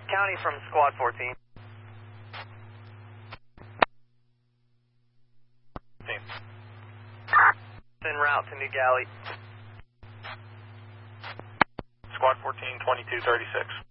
County from Squad 14. En route to New Galley. Squad 14, 2236.